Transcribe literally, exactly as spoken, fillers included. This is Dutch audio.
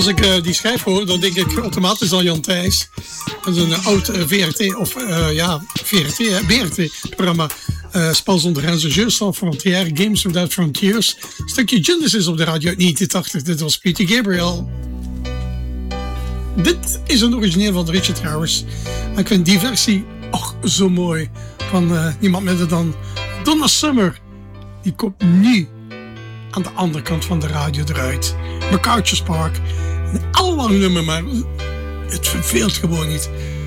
Als ik uh, die schijf hoor, dan denk ik automatisch aan Jan Thijs. Dat is een uh, oud uh, V R T, of uh, ja, V R T, hè, B R T-programma. Uh, Spel zonder grenzen, Jeux sans frontières, Games Without Frontiers. Een stukje Genesis op de radio uit negentien tachtig. Dit was Peter Gabriel. Dit is een origineel van Richard trouwens. Maar ik vind die versie och zo mooi. Van uh, niemand minder dan Donna Summer. Die komt nu aan de andere kant van de radio eruit. MacArthur's Park. Een allang nummer, maar het verveelt gewoon niet.